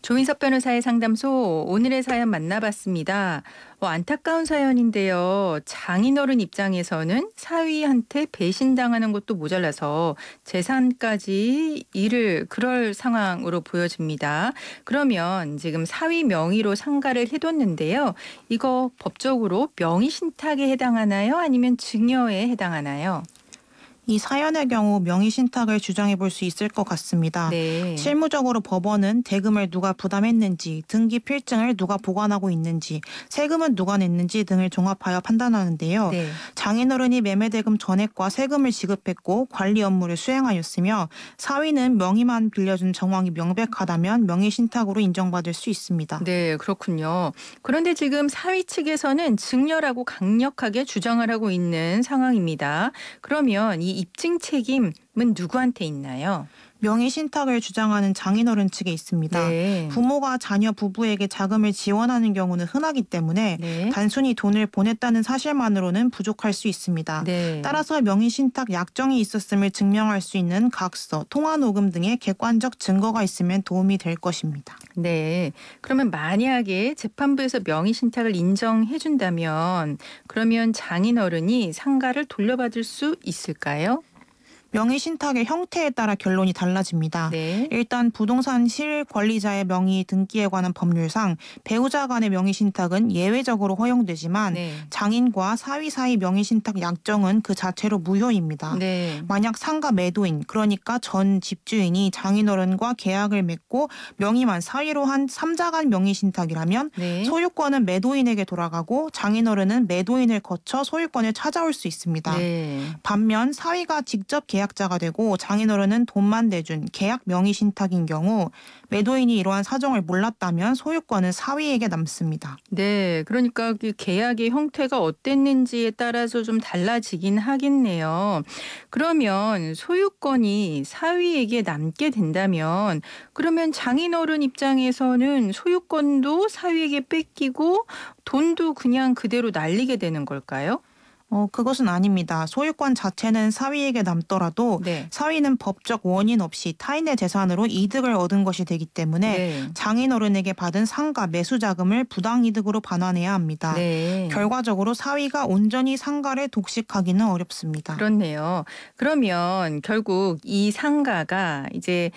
조인석 변호사의 상담소 오늘의 사연 만나봤습니다. 안타까운 사연인데요. 장인어른 입장에서는 사위한테 배신당하는 것도 모자라서 재산까지 잃을 그럴 상황으로 보여집니다. 그러면 지금 사위 명의로 상가를 해뒀는데요. 이거 법적으로 명의신탁에 해당하나요? 아니면 증여에 해당하나요? 이 사연의 경우 명의신탁을 주장해 볼 수 있을 것 같습니다. 네. 실무적으로 법원은 대금을 누가 부담했는지, 등기 필증을 누가 보관하고 있는지, 세금은 누가 냈는지 등을 종합하여 판단하는데요. 네. 장인어른이 매매대금 전액과 세금을 지급했고 관리 업무를 수행하였으며 사위는 명의만 빌려준 정황이 명백하다면 명의신탁으로 인정받을 수 있습니다. 네, 그렇군요. 그런데 지금 사위 측에서는 증여라고 강력하게 주장을 하고 있는 상황입니다. 그러면 이 입증 책임은 누구한테 있나요? 명의신탁을 주장하는 장인어른 측에 있습니다. 네. 부모가 자녀 부부에게 자금을 지원하는 경우는 흔하기 때문에 네. 단순히 돈을 보냈다는 사실만으로는 부족할 수 있습니다. 네. 따라서 명의신탁 약정이 있었음을 증명할 수 있는 각서, 통화녹음 등의 객관적 증거가 있으면 도움이 될 것입니다. 네. 그러면 만약에 재판부에서 명의 신탁을 인정해 준다면 그러면 장인어른이 상가를 돌려받을 수 있을까요? 명의신탁의 형태에 따라 결론이 달라집니다. 네. 일단 부동산 실권리자의 명의 등기에 관한 법률상 배우자 간의 명의신탁은 예외적으로 허용되지만 네. 장인과 사위 사이 명의신탁 약정은 그 자체로 무효입니다. 네. 만약 상가 매도인, 그러니까 전 집주인이 장인어른과 계약을 맺고 명의만 사위로 한 3자 간 명의신탁이라면 네. 소유권은 매도인에게 돌아가고 장인어른은 매도인을 거쳐 소유권을 찾아올 수 있습니다. 네. 반면 사위가 직접 계약자가 되고 장인어른은 돈만 내준 계약 명의신탁인 경우 매도인이 이러한 사정을 몰랐다면 소유권은 사위에게 남습니다. 네. 그러니까 그 계약의 형태가 어땠는지에 따라서 좀 달라지긴 하겠네요. 그러면 소유권이 사위에게 남게 된다면 그러면 장인어른 입장에서는 소유권도 사위에게 뺏기고 돈도 그냥 그대로 날리게 되는 걸까요? 그것은 아닙니다. 소유권 자체는 사위에게 남더라도 네. 사위는 법적 원인 없이 타인의 재산으로 이득을 얻은 것이 되기 때문에 네. 장인어른에게 받은 상가 매수 자금을 부당이득으로 반환해야 합니다. 네. 결과적으로 사위가 온전히 상가를 독식하기는 어렵습니다. 그렇네요. 그러면 결국 이 상가가 이제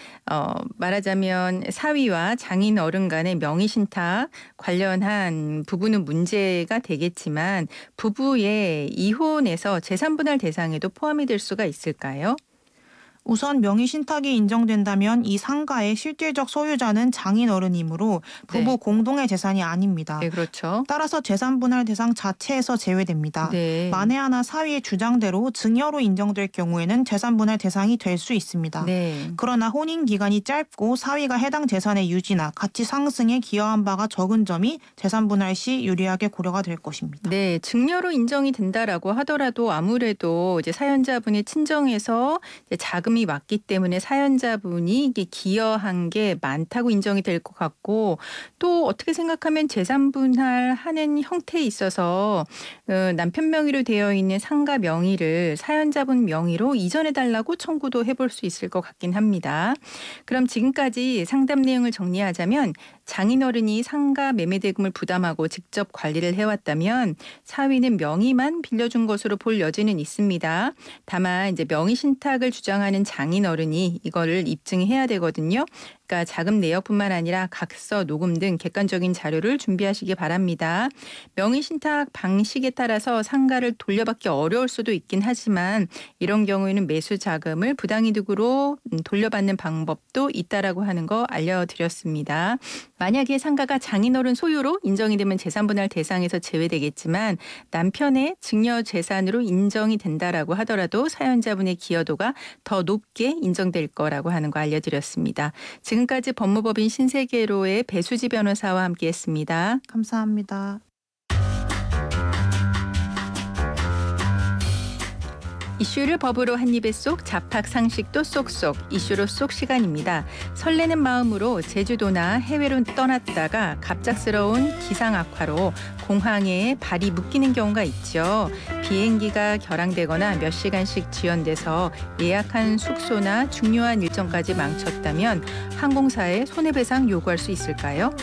말하자면 사위와 장인 어른 간의 명의 신탁 관련한 부분은 문제가 되겠지만 부부의 이혼에서 재산 분할 대상에도 포함이 될 수가 있을까요? 우선 명의신탁이 인정된다면 이 상가의 실질적 소유자는 장인어른이므로 부부 네. 공동의 재산이 아닙니다. 네, 그렇죠. 따라서 재산분할 대상 자체에서 제외됩니다. 네. 만에 하나 사위의 주장대로 증여로 인정될 경우에는 재산분할 대상이 될 수 있습니다. 네. 그러나 혼인 기간이 짧고 사위가 해당 재산의 유지나 가치 상승에 기여한 바가 적은 점이 재산분할 시 유리하게 고려가 될 것입니다. 네, 증여로 인정이 된다라고 하더라도 아무래도 이제 사연자분의 친정에서 이제 자금이 왔기 때문에 사연자분이 이게 기여한 게 많다고 인정이 될 것 같고 또 어떻게 생각하면 재산 분할하는 형태에 있어서 남편 명의로 되어 있는 상가 명의를 사연자분 명의로 이전해 달라고 청구도 해볼 수 있을 것 같긴 합니다. 그럼 지금까지 상담 내용을 정리하자면 장인어른이 상가 매매 대금을 부담하고 직접 관리를 해왔다면 사위는 명의만 빌려준 것으로 볼 여지는 있습니다. 다만 이제 명의 신탁을 주장하는 장인어른이 이거를 입증해야 되거든요. 그러니까 자금 내역뿐만 아니라 각서, 녹음 등 객관적인 자료를 준비하시기 바랍니다. 명의 신탁 방식에 따라서 상가를 돌려받기 어려울 수도 있긴 하지만 이런 경우에는 매수 자금을 부당이득으로 돌려받는 방법도 있다라고 하는 거 알려드렸습니다. 만약에 상가가 장인어른 소유로 인정이 되면 재산분할 대상에서 제외되겠지만 남편의 증여 재산으로 인정이 된다라고 하더라도 사연자분의 기여도가 더 높게 인정될 거라고 하는 거 알려드렸습니다. 지금까지 법무법인 신세계로의 배수지 변호사와 함께했습니다. 감사합니다. 이슈를 법으로 한 입에 쏙, 잡학 상식도 쏙쏙, 이슈로 쏙 시간입니다. 설레는 마음으로 제주도나 해외로 떠났다가 갑작스러운 기상 악화로 공항에 발이 묶이는 경우가 있죠. 비행기가 결항되거나 몇 시간씩 지연돼서 예약한 숙소나 중요한 일정까지 망쳤다면 항공사에 손해배상 요구할 수 있을까요?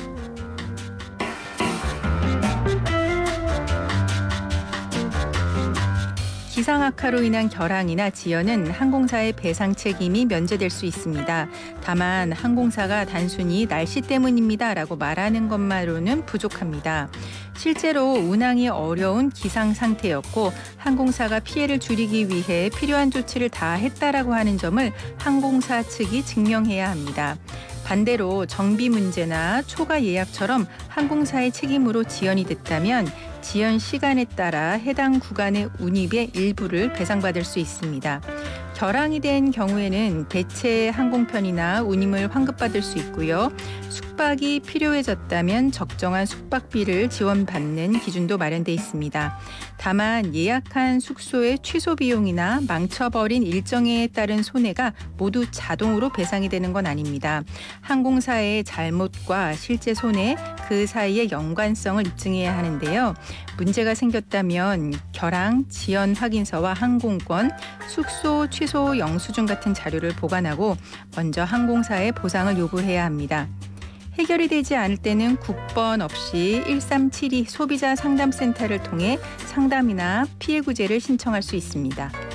기상 악화로 인한 결항이나 지연은 항공사의 배상 책임이 면제될 수 있습니다. 다만 항공사가 단순히 날씨 때문입니다라고 말하는 것만으로는 부족합니다. 실제로 운항이 어려운 기상 상태였고 항공사가 피해를 줄이기 위해 필요한 조치를 다 했다라고 하는 점을 항공사 측이 증명해야 합니다. 반대로 정비 문제나 초과 예약처럼 항공사의 책임으로 지연이 됐다면 지연 시간에 따라 해당 구간의 운임의 일부를 배상받을 수 있습니다. 결항이 된 경우에는 대체 항공편이나 운임을 환급받을 수 있고요. 숙박이 필요해졌다면 적정한 숙박비를 지원받는 기준도 마련돼 있습니다. 다만 예약한 숙소의 취소 비용이나 망쳐버린 일정에 따른 손해가 모두 자동으로 배상이 되는 건 아닙니다. 항공사의 잘못과 실제 손해, 그 사이의 연관성을 입증해야 하는데요. 문제가 생겼다면 결항, 지연 확인서와 항공권, 숙소 취소 영수증 같은 자료를 보관하고 먼저 항공사에 보상을 요구해야 합니다. 해결이 되지 않을 때는 국번 없이 1372 소비자 상담센터를 통해 상담이나 피해 구제를 신청할 수 있습니다.